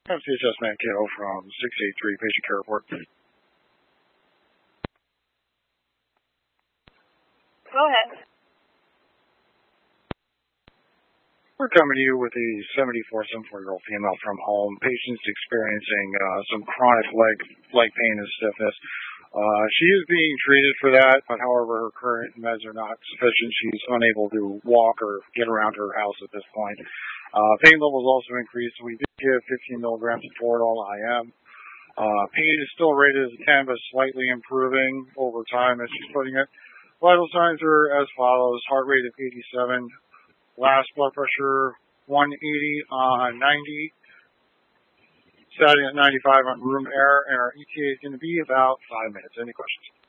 I'm CHS Mankato from 683 Patient Care Report. Go ahead. We're coming to you with a 74-year-old female from home. Patient's experiencing some chronic leg pain and stiffness. She is being treated for that, but however, her current meds are not sufficient. She's unable to walk or get around her house at this point. Pain levels also increased. We did give 15 milligrams of Toradol IM. Pain is still rated as a 10, but slightly improving over time, as she's putting it. Vital signs are as follows: heart rate of 87, last blood pressure 180 on 90, starting at 95 on room air, and our ETA is going to be about 5 minutes. Any questions?